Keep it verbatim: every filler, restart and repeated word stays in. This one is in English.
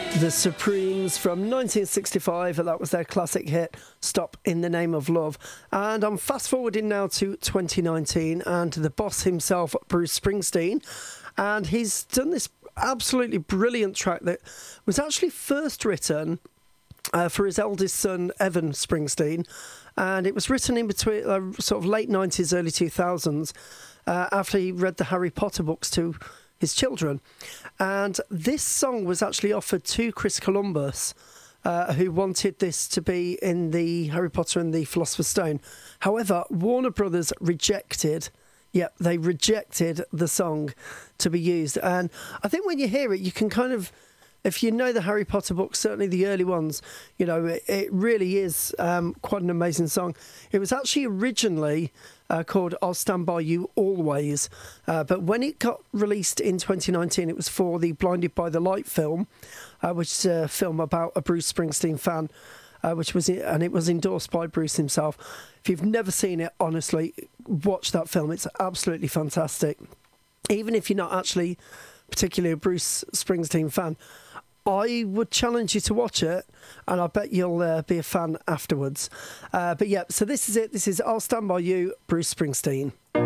The Supremes from nineteen sixty-five, and that was their classic hit, Stop in the Name of Love. And I'm fast forwarding now to twenty nineteen and the boss himself, Bruce Springsteen. And he's done this absolutely brilliant track that was actually first written uh, for his eldest son, Evan Springsteen. And it was written in between uh, sort of late nineties, early two thousands, uh, after he read the Harry Potter books to his children. And this song was actually offered to Chris Columbus, uh, who wanted this to be in the Harry Potter and the Philosopher's Stone. However, Warner Brothers rejected, yep, they rejected the song to be used. And I think when you hear it, you can kind of, if you know the Harry Potter books, certainly the early ones, you know, it, it really is um, quite an amazing song. It was actually originally uh, called I'll Stand By You Always, uh, but when it got released in twenty nineteen, it was for the Blinded by the Light film, uh, which is a film about a Bruce Springsteen fan, uh, which was and it was endorsed by Bruce himself. If you've never seen it, honestly, watch that film. It's absolutely fantastic. Even if you're not actually particularly a Bruce Springsteen fan, I would challenge you to watch it, and I bet you'll uh, be a fan afterwards. Uh, but yeah, so this is it. This is I'll Stand By You, Bruce Springsteen.